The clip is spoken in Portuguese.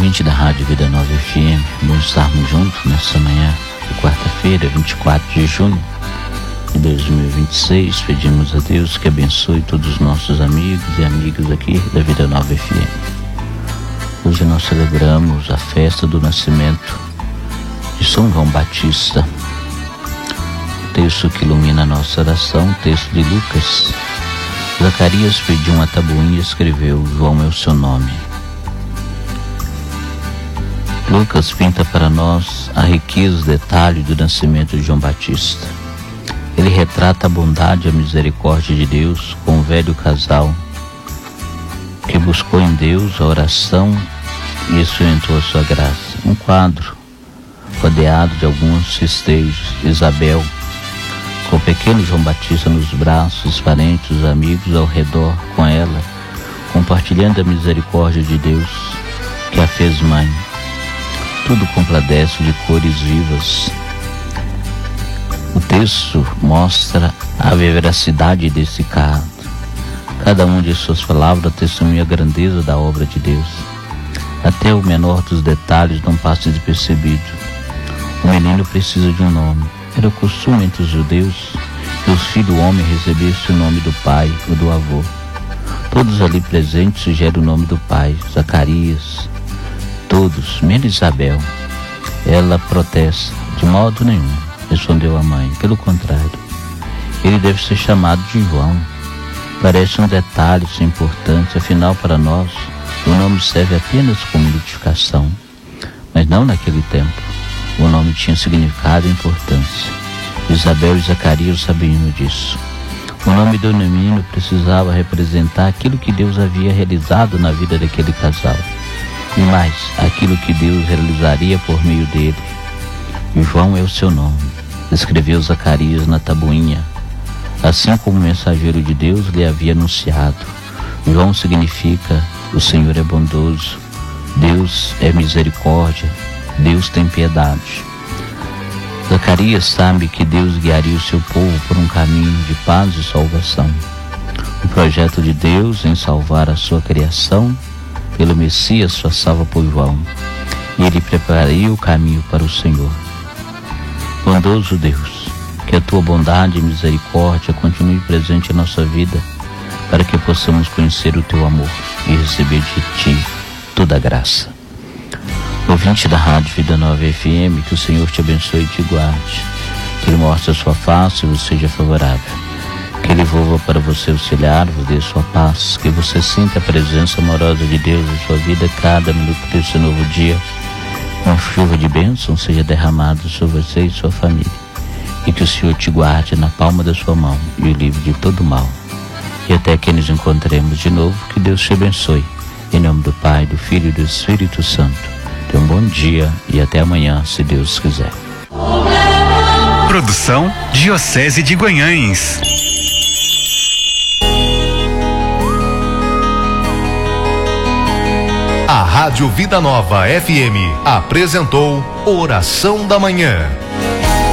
Ouvinte da Rádio Vida Nova FM, vamos estarmos juntos nessa manhã de quarta-feira, 24 de junho de 2026. Pedimos a Deus que abençoe todos os nossos amigos e amigas aqui da Vida Nova FM. Hoje nós celebramos a festa do nascimento de São João Batista. O texto que ilumina a nossa oração, o texto de Lucas. Zacarias pediu uma tabuinha e escreveu: João é o seu nome. Lucas pinta para nós a riqueza e detalhe do nascimento de João Batista. Ele retrata a bondade e a misericórdia de Deus com um velho casal que buscou em Deus a oração e experimentou a sua graça. Um quadro rodeado de alguns festejos. Isabel, com o pequeno João Batista nos braços, os parentes, os amigos ao redor com ela, compartilhando a misericórdia de Deus que a fez mãe. Tudo compadece de cores vivas. O texto mostra a veracidade desse caso. Cada uma de suas palavras testemunha a grandeza da obra de Deus. Até o menor dos detalhes não passa despercebido. O menino precisa de um nome. Era costume entre os judeus que o filho homem recebesse o nome do pai ou do avô. Todos ali presentes sugerem o nome do pai, Zacarias. Todos, menos Isabel. Ela protesta: de modo nenhum, respondeu a mãe. Pelo contrário, ele deve ser chamado de João. Parece um detalhe sem importância, afinal para nós o nome serve apenas como identificação. Mas não naquele tempo. O nome tinha significado e importância. Isabel e Zacarias sabiam disso. O nome do menino precisava representar aquilo que Deus havia realizado na vida daquele casal. E mais, aquilo que Deus realizaria por meio dele. João é o seu nome, escreveu Zacarias na tabuinha, assim como o mensageiro de Deus lhe havia anunciado. João significa: o Senhor é bondoso, Deus é misericórdia, Deus tem piedade. Zacarias sabe que Deus guiaria o seu povo por um caminho de paz e salvação. O projeto de Deus em salvar a sua criação pelo Messias passava por João, e ele prepararia o caminho para o Senhor. Bondoso Deus, que a tua bondade e misericórdia continue presente em nossa vida, para que possamos conhecer o teu amor e receber de ti toda a graça. Ouvinte da Rádio Vida Nova FM, que o Senhor te abençoe e te guarde, que Ele mostre a sua face e você seja favorável, que Ele volva para você auxiliar, vos dê sua paz, que você sinta a presença amorosa de Deus em sua vida cada minuto desse novo dia. Uma chuva de bênção seja derramada sobre você e sua família, e que o Senhor te guarde na palma da sua mão e o livre de todo mal. E até que nos encontremos de novo, que Deus te abençoe. Em nome do Pai, do Filho e do Espírito Santo. Tenha um bom dia e até amanhã, se Deus quiser. Produção Diocese de Guanhães. A Rádio Vida Nova FM apresentou Oração da Manhã.